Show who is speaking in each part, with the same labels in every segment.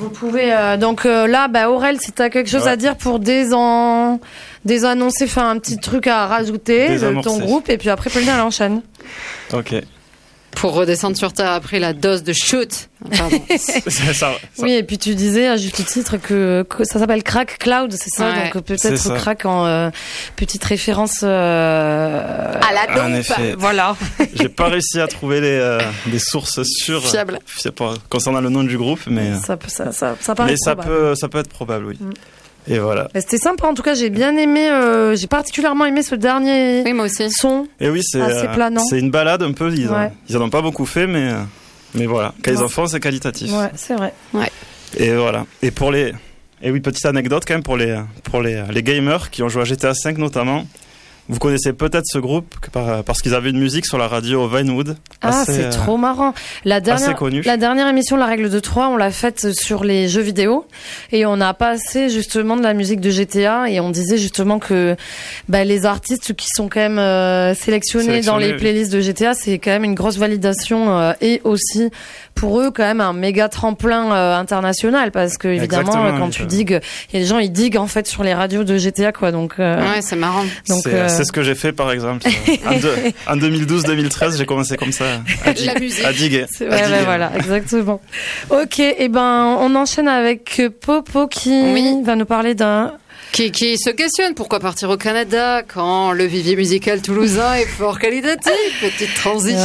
Speaker 1: Vous pouvez donc là, Aurel, si t'as quelque chose à dire pour désannoncer, faire un petit truc à rajouter de ton groupe, et puis après Pauline elle enchaîne.
Speaker 2: Ok.
Speaker 3: Pour redescendre sur terre après la dose de shoot. Pardon.
Speaker 2: ça.
Speaker 1: Oui, et puis tu disais à juste titre que ça s'appelle Crack Cloud, c'est ça,
Speaker 3: ouais,
Speaker 1: donc peut-être Crack en petite référence à la dope.
Speaker 2: En effet.
Speaker 1: Voilà.
Speaker 2: J'ai pas réussi à trouver des sources sûres
Speaker 3: fiables
Speaker 2: concernant le nom du groupe, mais
Speaker 1: ça paraît
Speaker 2: mais
Speaker 1: probable.
Speaker 2: ça peut être probable, oui. Et voilà.
Speaker 1: C'était sympa, en tout cas, j'ai bien aimé, j'ai particulièrement aimé ce dernier
Speaker 3: moi aussi.
Speaker 1: son.
Speaker 2: Et oui, c'est
Speaker 1: assez planant.
Speaker 2: C'est une balade un peu, ils en ont pas beaucoup fait, mais voilà, quand ils en font, c'est qualitatif.
Speaker 1: Ouais, c'est vrai.
Speaker 3: Ouais.
Speaker 2: Et voilà. Et petite anecdote quand même pour les gamers qui ont joué à GTA V notamment. Vous connaissez peut-être ce groupe parce qu'ils avaient une musique sur la radio Vinewood.
Speaker 1: C'est trop marrant. La dernière émission, La Règle de 3, on l'a faite sur les jeux vidéo et on a passé justement de la musique de GTA et on disait justement que les artistes qui sont quand même sélectionnés dans les playlists de GTA, c'est quand même une grosse validation et aussi pour eux quand même un méga tremplin international parce que évidemment quand tu digues, il y a des gens ils diguent en fait sur les radios de GTA quoi, donc
Speaker 3: ouais, c'est marrant.
Speaker 1: Donc
Speaker 2: c'est ce que j'ai fait par exemple en 2012-2013, j'ai commencé comme ça à diguer.
Speaker 1: Voilà, exactement. Ok, et on enchaîne avec Popo qui va nous parler d'un
Speaker 3: qui se questionne pourquoi partir au Canada quand le vivier musical toulousain est fort qualitatif. Petite transition.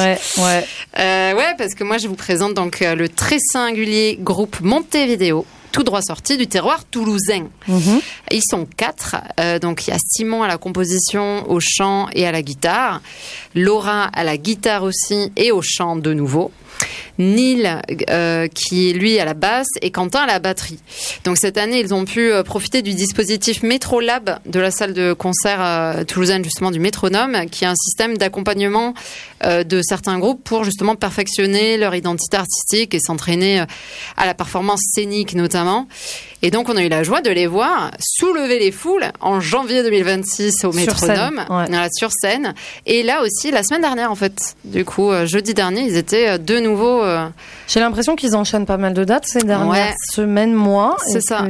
Speaker 3: Ouais, parce que moi je vous présente donc le très singulier groupe Montevideo, tout droit sorti du terroir toulousain. Ils sont 4, donc il y a Simon à la composition, au chant et à la guitare, Laura à la guitare aussi et au chant de nouveau, Neil qui est lui à la basse et Quentin à la batterie. Donc cette année ils ont pu profiter du dispositif Metro Lab de la salle de concert toulousaine justement du Métronome, qui est un système d'accompagnement de certains groupes pour justement perfectionner leur identité artistique et s'entraîner à la performance scénique notamment. Et donc on a eu la joie de les voir soulever les foules en janvier 2026 au Métronome, sur scène. Et là aussi la semaine dernière en fait, du coup jeudi dernier ils étaient de nouveau.
Speaker 1: J'ai l'impression qu'ils enchaînent pas mal de dates ces dernières semaines, mois.
Speaker 3: C'est ça.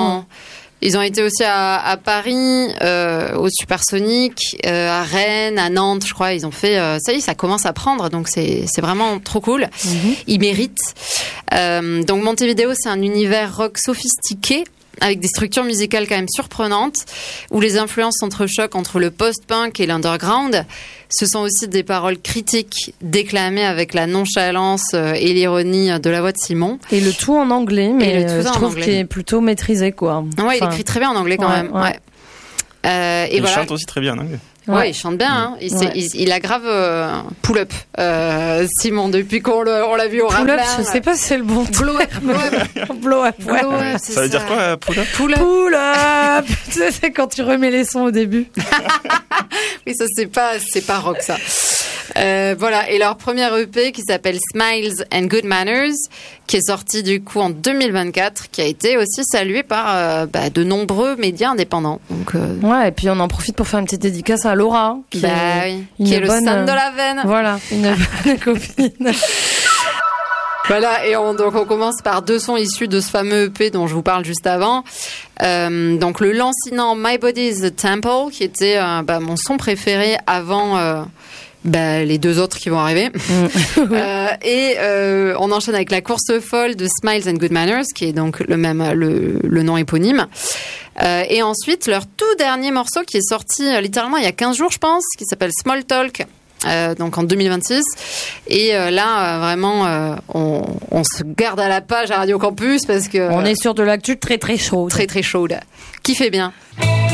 Speaker 3: Ils ont été aussi à Paris, au Supersonic, à Rennes, à Nantes, je crois. Ils ont fait. Ça y est, ça commence à prendre, donc c'est vraiment trop cool. Ils méritent. Donc Montevideo, c'est un univers rock sophistiqué, avec des structures musicales quand même surprenantes, où les influences s'entrechoquent entre le post-punk et l'underground. Ce sont aussi des paroles critiques déclamées avec la nonchalance et l'ironie de la voix de Simon.
Speaker 1: Et le tout en anglais, mais je trouve qu'il est plutôt maîtrisé, quoi.
Speaker 3: Ouais, il écrit très bien en anglais quand même. Ouais.
Speaker 2: Il chante aussi très bien en anglais.
Speaker 3: Ouais, il chante bien. Hein. Il a grave pull-up, Simon, depuis qu'on l'a vu au rap.
Speaker 1: Pull-up, je sais pas si c'est le bon
Speaker 3: blow-up.
Speaker 1: Blow-up,
Speaker 2: ça veut dire quoi, pull-up?
Speaker 1: Pull-up. C'est quand tu remets les sons au début.
Speaker 3: Oui, ça c'est pas rock ça. Voilà, et leur premier EP qui s'appelle Smiles and Good Manners, qui est sorti du coup en 2024, qui a été aussi salué par de nombreux médias indépendants. Donc,
Speaker 1: ouais, et puis on en profite pour faire une petite dédicace à Laura, qui est
Speaker 3: le sang de la veine.
Speaker 1: Voilà, une bonne copine.
Speaker 3: Voilà, et donc on commence par 2 sons issus de ce fameux EP dont je vous parle juste avant. Donc le lancinant My Body is the Temple, qui était mon son préféré avant les 2 autres qui vont arriver. Et on enchaîne avec la course folle de Smiles and Good Manners, qui est donc le nom éponyme. Et ensuite, leur tout dernier morceau qui est sorti littéralement il y a 15 jours, je pense, qui s'appelle Small Talk. Donc en 2026, et là vraiment on se garde à la page à Radio Campus parce que
Speaker 1: on est sur de l'actu très très chaude,
Speaker 3: qui fait bien.